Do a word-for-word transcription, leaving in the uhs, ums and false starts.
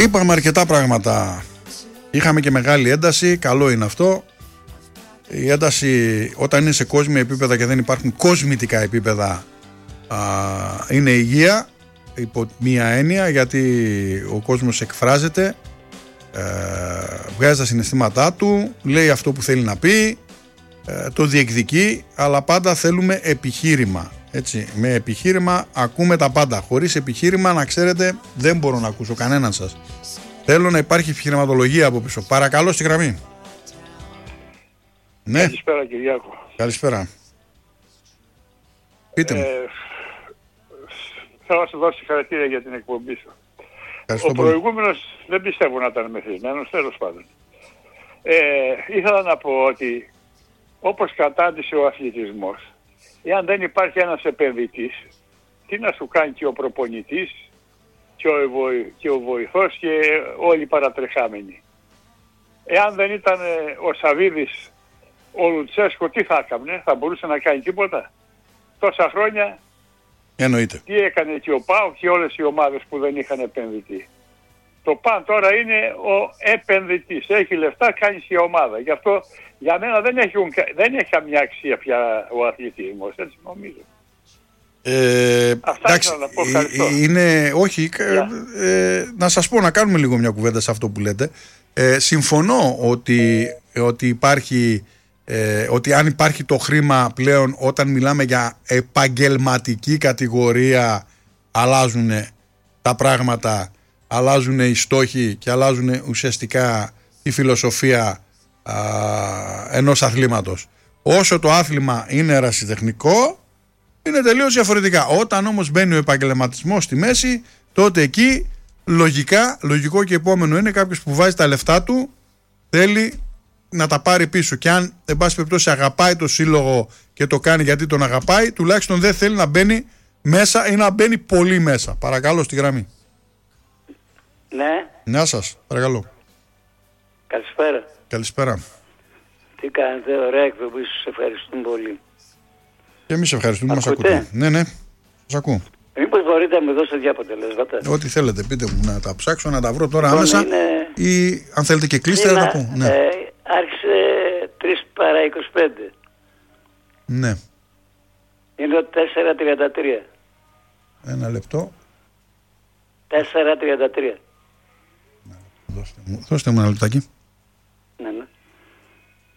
Είπαμε αρκετά πράγματα. Είχαμε και μεγάλη ένταση, καλό είναι αυτό. Η ένταση όταν είναι σε κόσμια επίπεδα και δεν υπάρχουν κοσμητικά επίπεδα α, είναι υγεία υπό μία έννοια, γιατί ο κόσμος εκφράζεται, ε, βγάζει τα συναισθήματά του, λέει αυτό που θέλει να πει, ε, το διεκδικεί, αλλά πάντα θέλουμε επιχείρημα. Έτσι, με επιχείρημα ακούμε τα πάντα. Χωρίς επιχείρημα, να ξέρετε, δεν μπορώ να ακούσω κανέναν σας. Θέλω να υπάρχει επιχειρηματολογία από πίσω. Παρακαλώ, στη γραμμή. Ναι. Καλησπέρα, Κυριάκο. Καλησπέρα. Πείτε μου. Ε, θέλω να σου δώσω συγχαρητήρια για την εκπομπή σου. Ευχαριστώ Ο πολύ. προηγούμενος δεν πιστεύω να ήταν μεθυσμένος, τέλος πάντων. Ε, ήθελα να πω ότι όπως κατάντησε ο αθλητισμός, εάν δεν υπάρχει ένας επενδυτής, τι να σου κάνει και ο προπονητής και ο, βοη, και ο βοηθός και όλοι οι παρατρεχάμενοι. Εάν δεν ήταν ο Σαβίδης, ο Λουτσέσκο, τι θα έκανε, θα μπορούσε να κάνει τίποτα. Τόσα χρόνια Εννοείται. τι έκανε και ο ΠΑΟΚ και όλες οι ομάδες που δεν είχαν επενδυτή. Το ΠΑΟΚ τώρα είναι ο επενδυτής. Έχει λεφτά, κάνει και ομάδα. Γι' αυτό για μένα δεν έχει, δεν έχει καμιά αξία πια ο αθλητισμός. Έτσι νομίζω. Ε, Αυτά εντάξει, ήθελα να πω. Ευχαριστώ. είναι, όχι, Yeah. ε, να σας πω, να κάνουμε λίγο μια κουβέντα σε αυτό που λέτε. Ε, συμφωνώ ότι, ότι υπάρχει, ε, ότι αν υπάρχει το χρήμα πλέον, όταν μιλάμε για επαγγελματική κατηγορία, αλλάζουν τα πράγματα, αλλάζουν οι στόχοι και αλλάζουν ουσιαστικά η φιλοσοφία α, ενός αθλήματος. Όσο το άθλημα είναι ερασιτεχνικό, είναι τελείως διαφορετικά. Όταν όμως μπαίνει ο επαγγελματισμός στη μέση, τότε εκεί λογικά, λογικό και επόμενο είναι κάποιος που βάζει τα λεφτά του, θέλει να τα πάρει πίσω. Και αν, εν πάση περιπτώσει, αγαπάει το σύλλογο και το κάνει γιατί τον αγαπάει, τουλάχιστον δεν θέλει να μπαίνει μέσα ή να μπαίνει πολύ μέσα. Παρακαλώ, στη γραμμή. Ναι. Γεια σας, παρακαλώ. Καλησπέρα. Καλησπέρα. Τι κάνετε, ωραία εκπομπή, σας ευχαριστούμε πολύ. Και εμείς ευχαριστούμε, μας Ακούτε? ακούτε. Ναι, ναι, σας ακούω. Μήπως μπορείτε να με δώσετε δύο αποτελέσματα. Ό,τι θέλετε, πείτε μου, να τα ψάξω, να τα βρω τώρα Λοιπόν, άμεσα. είναι... Ή αν θέλετε και κλείστε, να τα πω. Ναι. Ε, άρχισε τρεις παρά είκοσι πέντε. Ναι. Είναι το τέσσερα τριάντα τρία. Ένα λεπτό. τέσσερα τριάντα τρία. Δώστε μου, δώστε μου ένα λεπτάκι.